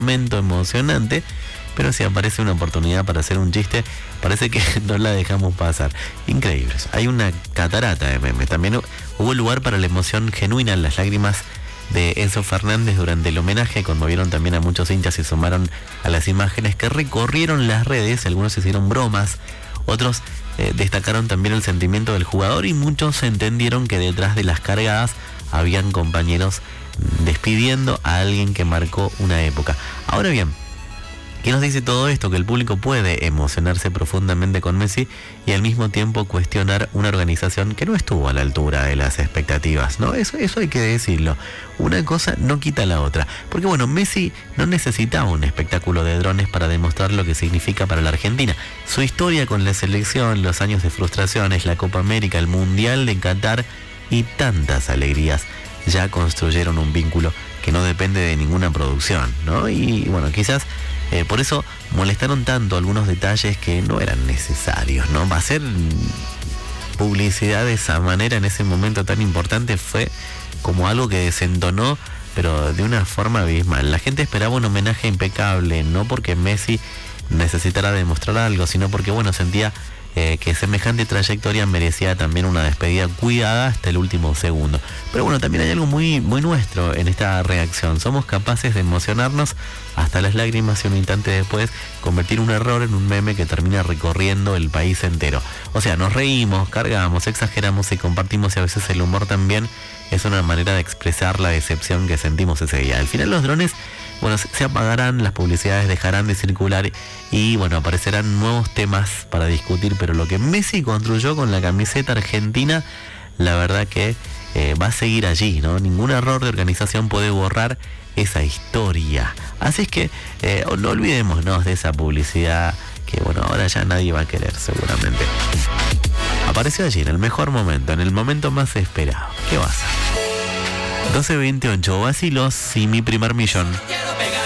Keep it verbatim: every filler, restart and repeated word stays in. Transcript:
momento emocionante, pero si aparece una oportunidad para hacer un chiste, parece que no la dejamos pasar. Increíbles. Hay una catarata de memes. También hubo lugar para la emoción genuina, las lágrimas de Enzo Fernández durante el homenaje. Conmovieron también a muchos hinchas y sumaron a las imágenes que recorrieron las redes. Algunos hicieron bromas, otros eh, destacaron también el sentimiento del jugador, y muchos entendieron que detrás de las cargadas habían compañeros despidiendo a alguien que marcó una época. Ahora bien, ¿qué nos dice todo esto? Que el público puede emocionarse profundamente con Messi y al mismo tiempo cuestionar una organización que no estuvo a la altura de las expectativas, ¿no? Eso, eso hay que decirlo. Una cosa no quita la otra. Porque bueno, Messi no necesitaba un espectáculo de drones para demostrar lo que significa para la Argentina. Su historia con la selección, los años de frustraciones, la Copa América, el Mundial de Qatar y tantas alegrías ya construyeron un vínculo que no depende de ninguna producción, ¿no? Y bueno, quizás eh, por eso molestaron tanto algunos detalles que no eran necesarios, ¿no? Va a ser publicidad de esa manera en ese momento tan importante fue como algo que desentonó, pero de una forma abismal. La gente esperaba un homenaje impecable, no porque Messi necesitara demostrar algo, sino porque, bueno, sentía Eh, que semejante trayectoria merecía también una despedida cuidada hasta el último segundo. Pero bueno, también hay algo muy, muy nuestro en esta reacción. Somos capaces de emocionarnos hasta las lágrimas y un instante después convertir un error en un meme que termina recorriendo el país entero. O sea, nos reímos, cargamos, exageramos y compartimos, y a veces el humor también es una manera de expresar la decepción que sentimos ese día. Al final los drones, bueno, se apagarán, las publicidades dejarán de circular y bueno, aparecerán nuevos temas para discutir, pero lo que Messi construyó con la camiseta argentina, la verdad que eh, va a seguir allí, ¿no? Ningún error de organización puede borrar esa historia. Así es que eh, no olvidémonos de esa publicidad que bueno, ahora ya nadie va a querer seguramente. Apareció allí en el mejor momento, en el momento más esperado. ¿Qué va a hacer? doce veintiocho, Vacilos y Mi Primer Millón.